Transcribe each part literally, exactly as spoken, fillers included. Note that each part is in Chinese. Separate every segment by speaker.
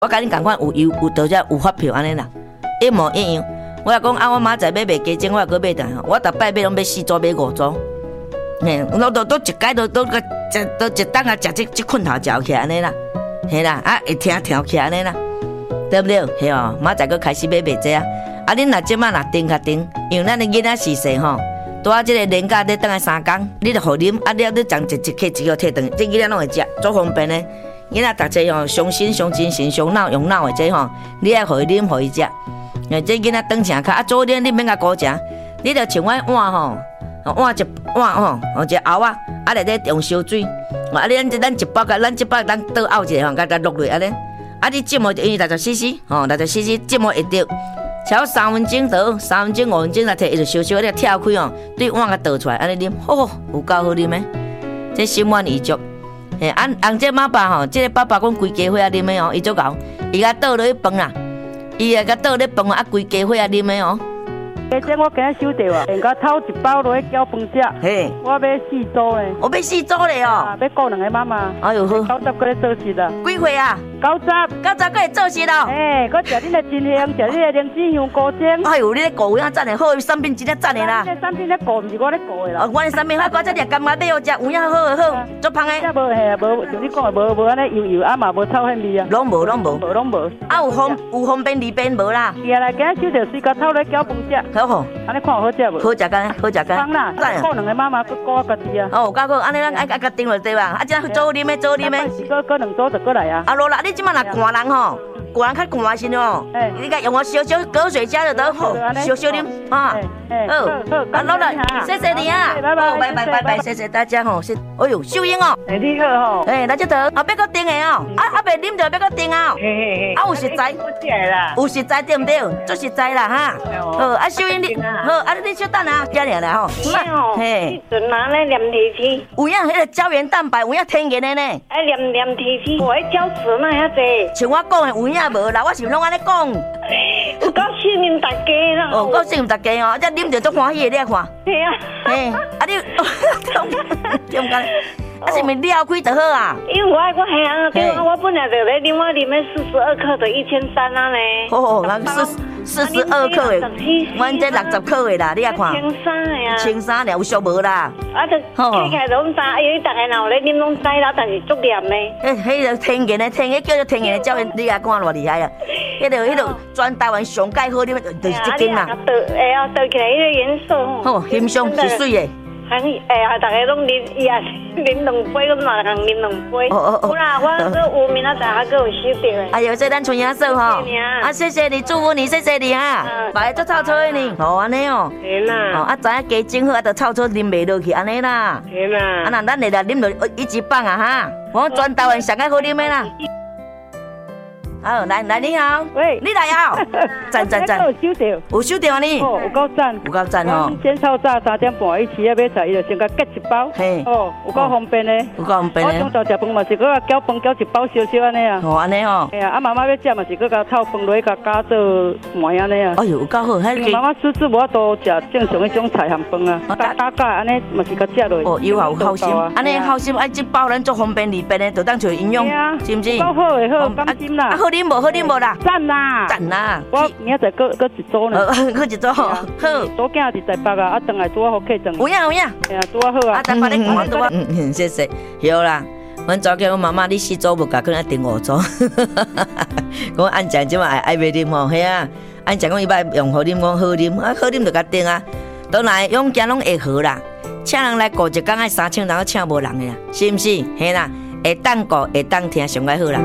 Speaker 1: 我甲你共款有油有倒只有发票安尼啦，一模一样。我讲啊，我明仔载买卖鸡精，我搁买倒吼，我逐摆买拢买四组买五组，嘿，我都都一解都都个食都一顿啊食即即困头食起来安尼啦，嘿啦，啊会听听起来安尼啦，对不对？嘿哦，明仔载搁开始买卖这啊，啊恁若即摆若定较定，因为咱的囡仔时势吼。拄啊，即个年假你等下三工，你著互啉，啊，你你将一一克一个摕转，这囡仔拢会食，足方便的。囡仔读册吼，伤心、伤精神、伤脑用脑的这吼，你爱互伊啉，互伊食。诶，这囡仔长成卡，啊，早点你免甲顾食，你著像阮碗吼，碗一碗吼，一个熬啊，啊内底用烧水，啊，你咱咱一包甲咱一包咱倒熬一下吼，甲它落落安尼，啊，你浸毛因为六十 C C， 吼，六十 C C 浸毛一滴。超三分钟倒，三分钟五分钟来摕，伊就烧烧，你跳开哦，对碗甲倒出来，安尼啉，吼、哦，有够好啉的，这心满意足。嘿，按按这妈爸吼，这个爸爸讲规家伙啊啉的哦，伊足够，伊甲倒落去饭啦，伊会甲倒咧饭啊，规家伙啊啉的哦。
Speaker 2: 鸡精我今日收到啊，人家偷一包落去搅饭食。嘿，我买四组嘞。
Speaker 1: 我买四组嘞哦。
Speaker 2: 啊，要顾两个妈妈。
Speaker 1: 哎呦好。
Speaker 2: 九十个咧做事啦。
Speaker 1: 几岁啊？
Speaker 2: 九十。
Speaker 1: 九十个会做事咯。
Speaker 2: 嘿，我食恁的真香，食恁的灵芝香菇精。
Speaker 1: 哎呦，你咧顾有影赞的，好产品真咧赞的啦。
Speaker 2: 这产品咧顾，毋是我咧顾的啦。
Speaker 1: 哦，我的产品好，我这粒干妈买好食，有影好好好，足芳的。
Speaker 2: 这无嘿啊，无像你讲的，无无安尼油油啊嘛，无臭遐味啊。
Speaker 1: 拢无拢无。
Speaker 2: 无拢无。
Speaker 1: 啊有方有方便利便无啦。
Speaker 2: 是啊，来今日收到水果偷咧搅饭食。
Speaker 1: 好好。
Speaker 2: 安尼看好食无？
Speaker 1: 好食干，好食干。
Speaker 2: 芳啦，顾两个妈妈，佮顾我家己啊。
Speaker 1: 哦，够好，安尼咱爱爱甲订落对吧？啊，这做啉的做啉的。
Speaker 2: 是搁搁两组就过来啊。
Speaker 1: 啊，罗啦，你即摆若寒人吼，寒人较寒先哦。你甲用我小小隔水加就得好，小小啉啊。好，啊，罗啦，谢谢你啊。拜拜拜拜拜拜，谢谢大家吼。是，哎呦，秀英哦。
Speaker 2: 哎，你好吼。
Speaker 1: 哎，来这头，后壁搁订的哦。啊啊，袂啉就要搁订哦。
Speaker 2: 嘿嘿嘿。
Speaker 1: 啊，有实在。有实在对唔对？做实在啦哈。好，啊，秀英你，好，啊，你稍等啊，遮尔啦吼。
Speaker 3: 嘿，你拿来黏提起。
Speaker 1: 有影迄个胶原蛋白，有影天然的呢。
Speaker 3: 哎，黏黏提起，我爱胶质那遐济。
Speaker 1: 像我讲的有影无啦，我是拢安尼讲。
Speaker 3: 有够信任大家啦。
Speaker 1: 哦，够信任大家哦，这啉着足欢喜的，你看。
Speaker 3: 嘿啊。
Speaker 1: 嘿，啊你，点解？啊是咪撩开就好啊？
Speaker 3: 因为我我系啊，对啊，我本来就咧啉，我啉咧四十二克的一千三啊呢。
Speaker 1: 哦，那四四十二克的，阮这六十克的啦，你啊看。
Speaker 3: 千三的啊。
Speaker 1: 千三了，有俗无啦？
Speaker 3: 啊，就起起来拢知，哎呦，大家若有咧啉拢知啦，但是足黏的。
Speaker 1: 迄迄个天然的，天然叫做天然的胶原，你啊看偌厉害啊！迄个迄个全台湾上介好啉的，就是这间啦。
Speaker 3: 倒哎呀，倒起来迄个颜色吼。
Speaker 1: 哦，欣赏是水的。
Speaker 3: 哎呀，大家拢啉，伊也啉两杯，咁嘛共啉两杯。哦哦哦。好啦，我个有明仔载还个有收到的。
Speaker 1: 哎呦，这咱春亚寿哈。啊，谢谢你，祝福你，谢谢你哈。摆做臭臭的呢，好安尼哦。
Speaker 3: 天哪。
Speaker 1: 哦，啊，知影加整好，啊，就臭臭啉袂落去安尼啦。
Speaker 3: 天哪。
Speaker 1: 啊，那咱来来啉落一级棒啊哈！我全台湾上个好啉的啦。好，来来你好，
Speaker 2: 喂，
Speaker 1: 你来啊！赞赞赞，
Speaker 2: 有收到，
Speaker 1: 有收到呢，
Speaker 2: 哦，有够赞，
Speaker 1: 有够赞哦。
Speaker 2: 先炒早三点半，伊起啊买菜，伊就先甲夹一包，嘿，哦，有够方便的，
Speaker 1: 有够方便的。
Speaker 2: 我中昼食饭嘛是搁搅饭搅一包小小安尼啊，
Speaker 1: 哦安尼哦。
Speaker 2: 哎呀，啊妈妈要食嘛是搁甲炒饭落去甲加做糜安尼啊。
Speaker 1: 哎呦，有够好，迄
Speaker 2: 妈妈叔叔无法度食正常迄种菜含饭啊，加加加安尼嘛是甲食落去。
Speaker 1: 哦，有好好心，安尼好心，哎，这包咱做方便利便的，就当做营养，是毋是？
Speaker 2: 够好诶，好放心啦。
Speaker 1: 啊，好啉无？好啉无啦？
Speaker 2: 赞啦！
Speaker 1: 赞啦！
Speaker 2: 我明仔载搁搁一组呢，
Speaker 1: 搁一组好。好，
Speaker 2: 多囝伫台北啊，啊，转来拄啊好客转。
Speaker 1: 有影有影。
Speaker 2: 哎呀，拄啊好啊。
Speaker 1: 啊，台北咧看拄啊。嗯嗯，谢谢。有啦，阮早起我妈妈你四组无甲，可能订五组。我按讲即嘛爱爱袂啉吼，嘿啊，按讲讲伊捌用好啉，讲好啉，啊好啉就甲订啊。倒来用惊拢会好啦，请人来顾一工爱三千人，请无人的啦，是毋是？嘿啦，会当顾会当听上解好啦。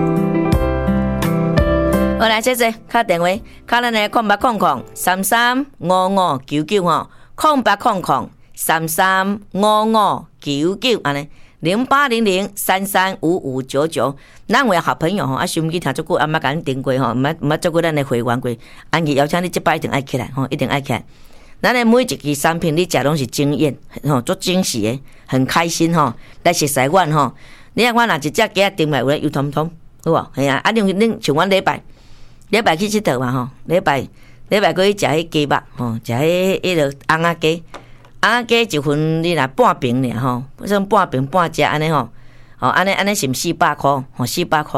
Speaker 1: 好来，谢谢，敲电话，敲咱的空八空空三三五五九九吼，空八空空三三五五九九安尼，零八零零三三五五九九。咱有好朋友吼，啊，收音机听足久，啊，捌甲咱订过吼，毋捌毋捌做过咱的会员过，安去邀请你即摆一定爱起来吼，一定爱起来。咱的每一支产品你食拢是惊艳吼，足惊喜的，很开心吼，来熟悉阮吼。你看我若一只鸡仔订来有咧油通通，好无？系啊，啊，恁恁像阮礼拜。礼拜去佚佗嘛吼，礼拜礼拜过去食迄鸡肉吼，食迄迄个红仔鸡，红仔鸡一份你若半瓶尔吼，算半瓶半只安尼吼，吼安尼安尼是四百箍吼，四百箍，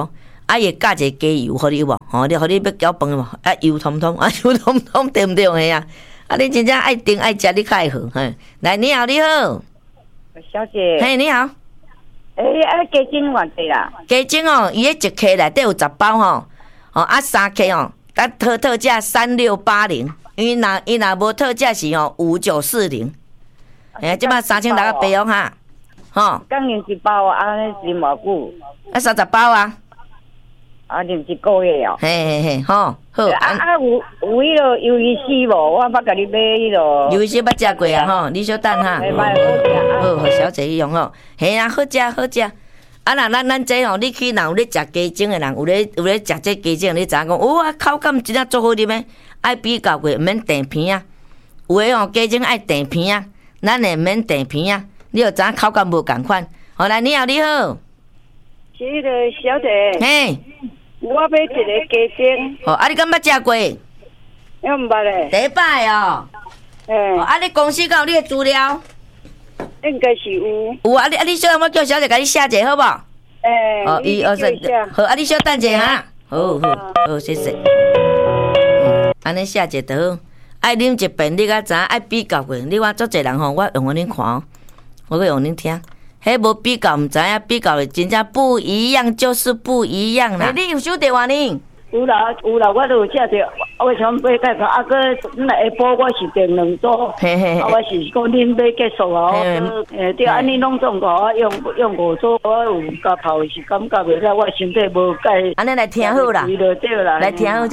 Speaker 1: 啊，伊加一个加油，互你有无？吼，你互你要搅饭无？啊，油通通，啊，油通通，对毋对？嘿啊，啊，你真正爱订爱食，你较会好。嘿，来，你好，你好，
Speaker 2: 小姐。
Speaker 1: 嘿，你好。
Speaker 2: 诶，啊，鸡精偌济啦？
Speaker 1: 鸡精哦，伊迄一克内底有十包吼，哦，啊，三克哦，咱特特价三六八零，伊若伊若无特价是哦五九四零。哎，即摆三千六个八哦哈，吼。
Speaker 2: 刚啉一包啊，安尼是偌久？
Speaker 1: 啊，三十包啊。
Speaker 2: 啊，啉一个月哦。
Speaker 1: 嘿嘿嘿，吼，好。
Speaker 2: 啊啊，有有迄落鱿鱼丝无？我捌甲你买迄落。
Speaker 1: 鱿鱼丝捌食过啊，吼，你小等哈。
Speaker 2: 袂歹好食。
Speaker 1: 好，互小姐用吼。嘿啊，好食好食。啊，若咱咱这吼，你去若有咧食鸡精的人，有咧有咧食这鸡精，你知影讲，哇，口感真正足好啉的，爱比较过，毋免订片啊。有诶吼，鸡精爱订片啊。咱会免订片啊，你就知影口感无共款。好来，你好，你好，
Speaker 2: 是迄个小姐。
Speaker 1: 嘿，
Speaker 2: 我买一个鸡精。
Speaker 1: 哦，啊，你敢捌食过？
Speaker 2: 我毋捌咧。
Speaker 1: 第一摆哦。
Speaker 2: 诶。
Speaker 1: 啊，你公司敢有你的资料？
Speaker 2: 应该是有。
Speaker 1: 有啊，你啊，你小人我叫小姐甲你写者好无？
Speaker 2: 诶。
Speaker 1: 哦，一二三，好，啊，你小等者哈。好好好，谢谢。安尼写者就好。爱啉一遍，你甲知影爱比较过。你看足侪人吼，我用互恁看哦，我阁用恁听。迄无比较毋知影，比较的真正不一样，就是不一样啦。你有收电话呢？
Speaker 2: 有啦有啦，我都有写着。我想买介绍，啊，搁咱下晡我是订两组，啊，我是讲恁要结束啊，诶，对，安尼拢总甲我用用五组，我有甲泡是感觉袂歹，我身体无解。
Speaker 1: 安尼来听好啦，来听好。